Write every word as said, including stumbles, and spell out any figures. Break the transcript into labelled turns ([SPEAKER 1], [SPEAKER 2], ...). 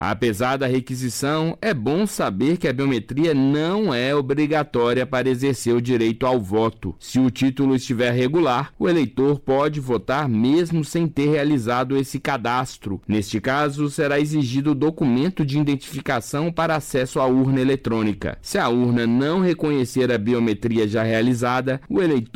[SPEAKER 1] Apesar da requisição, é bom saber que a biometria não é obrigatória para exercer o direito ao voto. Se o título estiver regular, o eleitor pode votar mesmo sem ter realizado esse cadastro. Neste caso, será exigido o documento de identificação para acesso à urna eletrônica. Se a urna não reconhecer a biometria já realizada, o eleitor